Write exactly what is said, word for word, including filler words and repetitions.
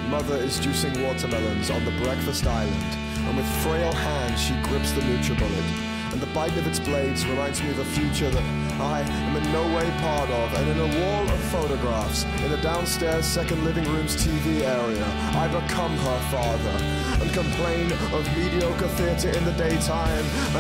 Mother is juicing watermelons on the breakfast island, and with frail hands she grips the NutriBullet. And the bite of its blades reminds me of a future that I am in no way part of. And in a wall of photographs, in the downstairs second living room's T V area, I become her father and complain of mediocre theater in the daytime. And